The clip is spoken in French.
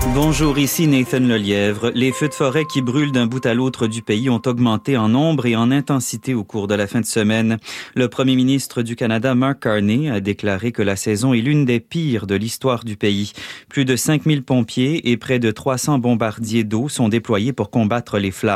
Bonjour, ici Nathan Lelièvre. Les feux de forêt qui brûlent d'un bout à l'autre du pays ont augmenté en nombre et en intensité au cours de la fin de semaine. Le premier ministre du Canada, Mark Carney, a déclaré que la saison est l'une des pires de l'histoire du pays. Plus de 5000 pompiers et près de 300 bombardiers d'eau sont déployés pour combattre les flammes.